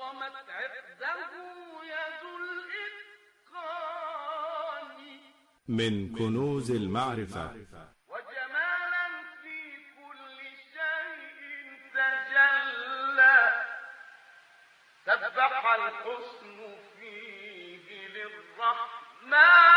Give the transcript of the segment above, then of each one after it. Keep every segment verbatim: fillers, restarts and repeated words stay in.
من كنوز المعرفة وجمالا في كل شيء تجلى، سبح الحسن فيه للرحمن.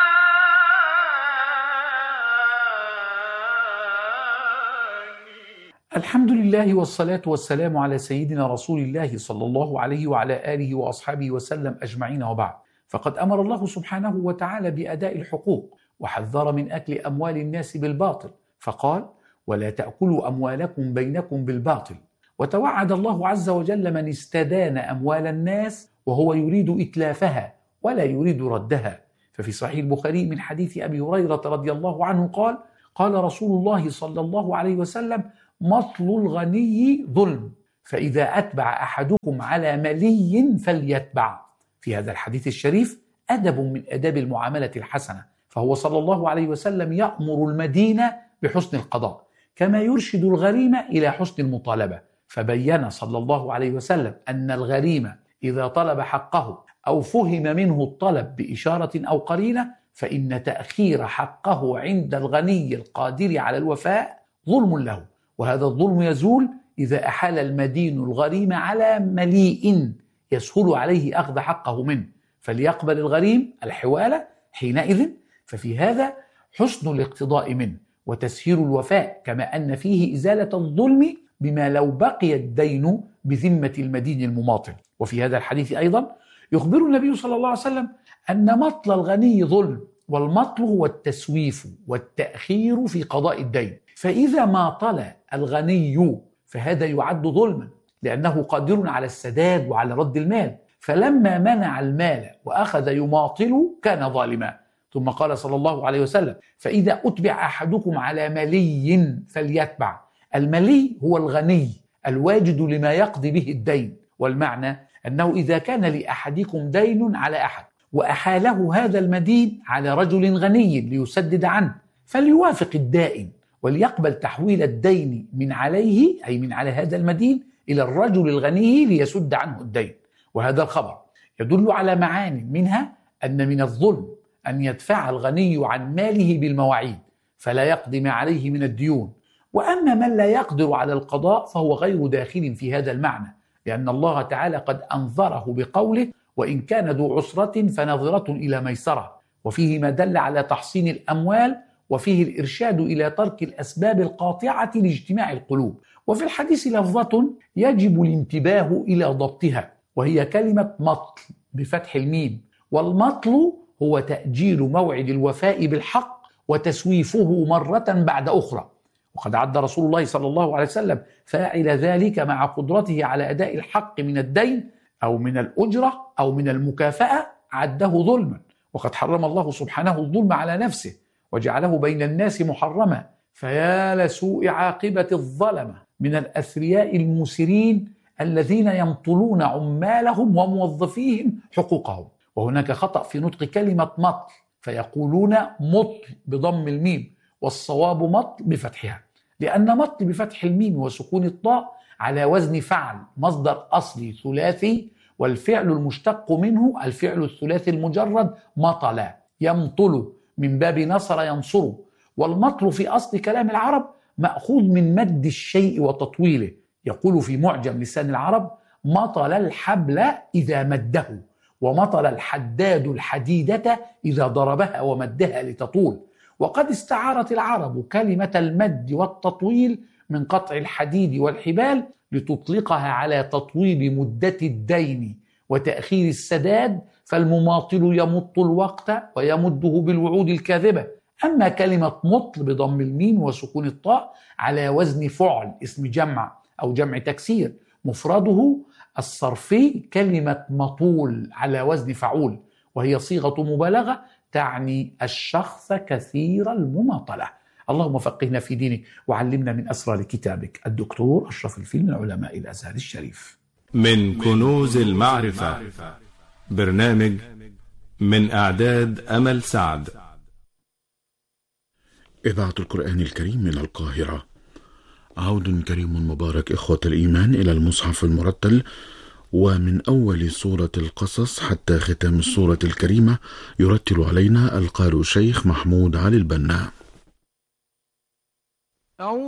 الحمد لله والصلاة والسلام على سيدنا رسول الله صلى الله عليه وعلى آله وأصحابه وسلم أجمعين، وبعد. فقد أمر الله سبحانه وتعالى بأداء الحقوق، وحذر من أكل أموال الناس بالباطل، فقال: ولا تأكلوا أموالكم بينكم بالباطل. وتوعد الله عز وجل من استدان أموال الناس وهو يريد إتلافها ولا يريد ردها. ففي صحيح البخاري من حديث أبي هريرة رضي الله عنه قال: قال رسول الله صلى الله عليه وسلم: مطل الغني ظلم، فإذا أتبع أحدكم على ملي فليتبع. في هذا الحديث الشريف أدب من أداب المعاملة الحسنة، فهو صلى الله عليه وسلم يأمر المدين بحسن القضاء، كما يرشد الغريم إلى حسن المطالبة. فبين صلى الله عليه وسلم أن الغريم إذا طلب حقه أو فهم منه الطلب بإشارة أو قرينة، فإن تأخير حقه عند الغني القادر على الوفاء ظلم له، وهذا الظلم يزول إذا أحال المدين الغريم على مليء يسهل عليه أخذ حقه منه، فليقبل الغريم الحوالة حينئذ. ففي هذا حسن الاقتضاء منه وتسهيل الوفاء، كما أن فيه إزالة الظلم بما لو بقي الدين بذمة المدين المماطل. وفي هذا الحديث أيضا يخبر النبي صلى الله عليه وسلم أن مطل الغني ظلم، والمطل هو التسويف والتأخير في قضاء الدين. فإذا ما طل الغني فهذا يعد ظلما، لأنه قادر على السداد وعلى رد المال، فلما منع المال وأخذ يماطل كان ظالما. ثم قال صلى الله عليه وسلم: فإذا أتبع أحدكم على ملي فليتبع. الملي هو الغني الواجد لما يقضي به الدين، والمعنى أنه إذا كان لأحدكم دين على أحد وأحاله هذا المدين على رجل غني ليسدد عنه، فليوافق الدائن وليقبل تحويل الدين من عليه، أي من على هذا المدين، إلى الرجل الغني ليسد عنه الدين. وهذا الخبر يدل على معان، منها أن من الظلم أن يدفع الغني عن ماله بالمواعيد فلا يقضي ما عليه من الديون، وأما من لا يقدر على القضاء فهو غير داخل في هذا المعنى، لأن الله تعالى قد أنظره بقوله: وإن كان ذو عسرة فنظرة إلى ميسرة. وفيه ما دل على تحصين الأموال، وفيه الإرشاد إلى ترك الأسباب القاطعة لاجتماع القلوب. وفي الحديث لفظة يجب الانتباه إلى ضبطها، وهي كلمة مطل بفتح الميم، والمطل هو تأجيل موعد الوفاء بالحق وتسويفه مرة بعد أخرى. وقد عد رسول الله صلى الله عليه وسلم فاعل ذلك مع قدرته على أداء الحق من الدين أو من الأجرة أو من المكافأة، عده ظلما. وقد حرم الله سبحانه الظلم على نفسه وجعله بين الناس محرما، فيا لسوء عاقبة الظلمة من الأثرياء المسرين الذين يمطلون عمالهم وموظفيهم حقوقهم. وهناك خطأ في نطق كلمة مطل، فيقولون مطل بضم الميم، والصواب مطل بفتحها، لأن مطل بفتح الميم وسكون الطاء على وزن فعل، مصدر أصلي ثلاثي، والفعل المشتق منه الفعل الثلاثي المجرد مطل، يمطل من باب نصر ينصر. والمطل في أصل كلام العرب مأخوذ من مد الشيء وتطويله. يقول في معجم لسان العرب: مطل الحبل إذا مده، ومطل الحداد الحديدة إذا ضربها ومدها لتطول. وقد استعارت العرب كلمة المد والتطويل من قطع الحديد والحبال لتطلقها على تطويل مدة الدين وتأخير السداد، فالمماطل يمط الوقت ويمده بالوعود الكاذبة. أما كلمة مطل بضم الميم وسكون الطاء على وزن فعل، اسم جمع أو جمع تكسير، مفرده الصرفي كلمة مطول على وزن فعول، وهي صيغة مبالغة تعني الشخص كثير المماطلة. اللهم فقهنا في دينك وعلمنا من أسرار كتابك. الدكتور أشرف الفيل من علماء الأزهر الشريف. من كنوز المعرفة، برنامج من إعداد أمل سعد. إذاعة القرآن الكريم من القاهرة. عود كريم مبارك إخوة الإيمان إلى المصحف المرتل ومن أول سورة القصص حتى ختام السورة الكريمة يرتل علينا القارئ الشيخ محمود علي البنا.